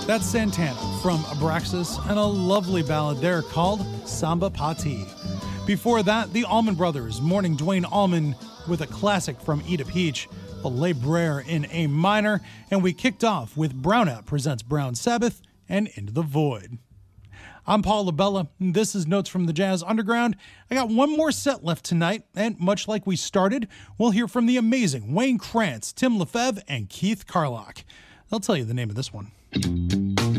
That's Santana from Abraxas and a lovely ballad there called Samba Pati. Before that, the Allman Brothers, mourning Duane Allman with a classic from Eda Peach, a Le Brere in A minor, and we kicked off with Brownout presents Brown Sabbath and Into the Void. I'm Paul LaBella, and this is Notes from the Jazz Underground. I got one more set left tonight, and much like we started, we'll hear from the amazing Wayne Krantz, Tim Lefebvre, and Keith Carlock. I'll tell you the name of this one.